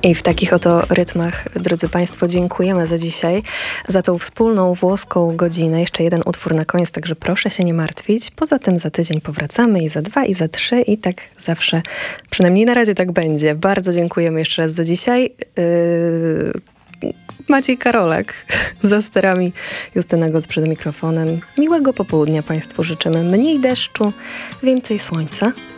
I w takich oto rytmach, drodzy Państwo, dziękujemy za dzisiaj, za tą wspólną włoską godzinę. Jeszcze jeden utwór na koniec, także proszę się nie martwić. Poza tym za tydzień powracamy i za 2, i za 3 i tak zawsze, przynajmniej na razie tak będzie. Bardzo dziękujemy jeszcze raz za dzisiaj. Maciej Karolak za sterami, Justyna Goc przed mikrofonem. Miłego popołudnia Państwu życzymy. Mniej deszczu, więcej słońca.